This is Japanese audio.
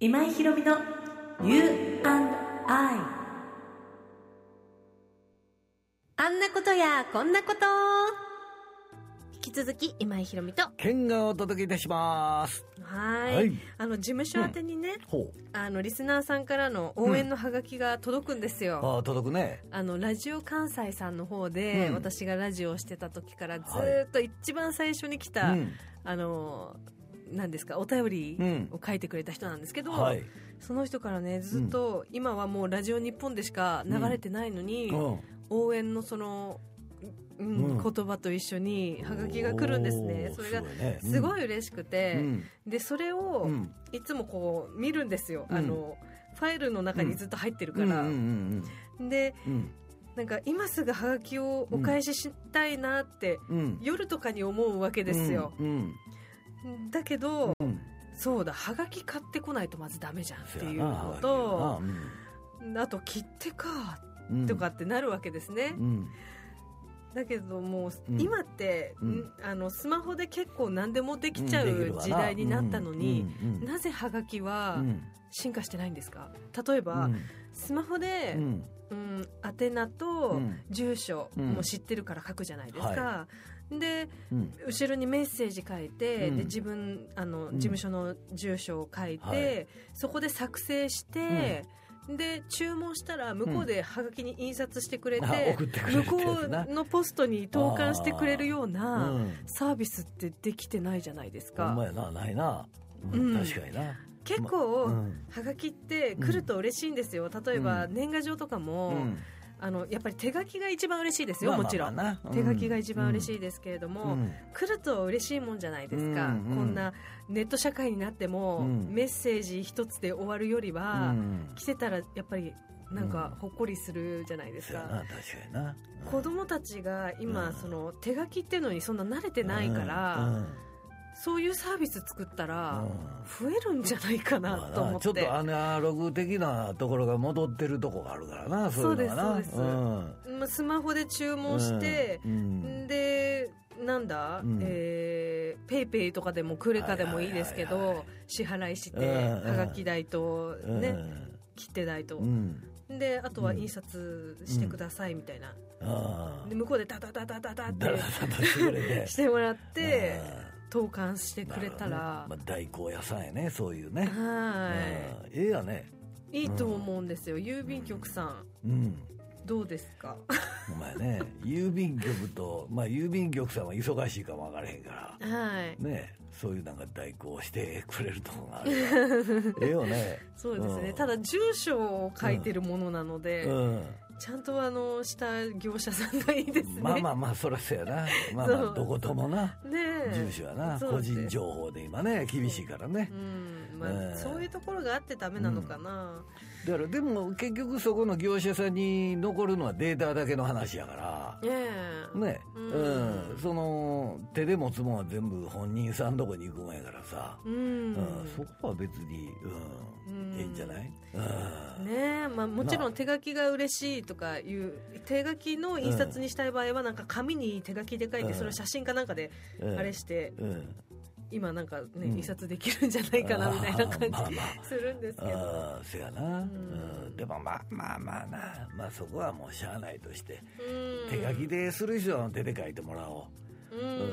今井ひろみの You&I。 あんなことやこんなこと。引き続き今井ひろみとケンがお届けいたします。 はい、事務所宛てにね、リスナーさんからの応援のハガキが届くんですよ。 届くね。 ラジオ関西さんの方で、私がラジオをしてた時からずっと一番最初に来た、何ですか、お便りを書いてくれた人なんですけど、その人からね、ずっと、今はもうラジオ日本でしか流れてないのに、応援のその言葉と一緒にハガキが来るんですね。それがすごい嬉しくて、でそれをいつもこう見るんですよ。ファイルの中にずっと入ってるから、で、なんか今すぐハガキをお返ししたいなって、夜とかに思うわけですよ。だけど、そうだ、ハガキ買ってこないとまずダメじゃんっていうのと、あと切手かとかってなるわけですね。だけどもう今って、スマホで結構何でもできちゃう時代になったのに、なぜハガキは進化してないんですか？例えば、スマホで、宛名と住所も知ってるから書くじゃないですか。で、後ろにメッセージ書いて、で自分事務所の住所を書いて、そこで作成して、で注文したら向こうでハガキに印刷してくれて、向こうのポストに投函してくれるようなサービスってできてないじゃないですか。 ほんまやな、ないな。確かにな。 結構、ハガキって来ると嬉しいんですよ。例えば、年賀状とかも、やっぱり手書きが一番嬉しいですよ。もちろん手書きが一番嬉しいですけれども、来ると嬉しいもんじゃないですか。こんなネット社会になっても、メッセージ一つで終わるよりは、来てたらやっぱりなんかほっこりするじゃないですか。 確かにな。 子供たちが今、その手書きっていうのにそんな慣れてないから、そういうサービス作ったら増えるんじゃないかなと思って、 ちょっとアナログ的なところが戻ってるところがあるからな。そういうのはな。 そうです。スマホで注文して、でなんだ、ペイペイとかでもクレカでもいいですけど、支払いしてはがき代とね、切手代と、であとは印刷してくださいみたいな、で向こうでタタタタタタってしてもらって投函してくれたら、 代行屋さんやね、そういうね。ええやね。 いいと思うんですよ。郵便局さん、どうですか？ お前ね、郵便局と、郵便局さんは忙しいかも分からへんから、ね、そういうなんか代行してくれるとこがあるからええよね。 そうですね。ただ住所を書いてるものなので、ちゃんとした業者さんがいいですね。 そらそうやな。どこともな、住所やな、個人情報で今ね厳しいからね。 そういうところがあってダメなのかな。 だからでも結局そこの業者さんに残るのはデータだけの話やから、ね、その手で持つもんは全部本人さんとこに行くもんやからさ、そこは別にいいんじゃない？ ね、もちろん手書きが嬉しいとかいう手書きの印刷にしたい場合はなんか紙に手書きで書いて、それを写真かなんかであれして、今なんかね、印刷できるんじゃないかなみたいな感じするんですけど。 そうやな。でもな、そこはもうしゃあないとして、手書きでする人は手で書いてもらおう。